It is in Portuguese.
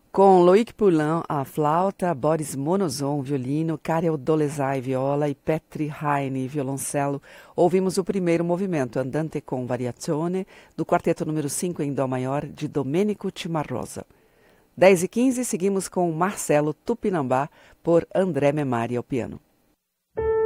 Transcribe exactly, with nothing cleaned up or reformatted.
Com Loïc Poulain, a flauta, Boris Monozon, violino, Karel Dolezaj, viola e Petri Heine, violoncelo, ouvimos o primeiro movimento, Andante con variazione, do quarteto número cinco em Dó maior, de Domenico Cimarosa. dez e quinze, seguimos com Marcelo Tupinambá, por André Memari ao piano.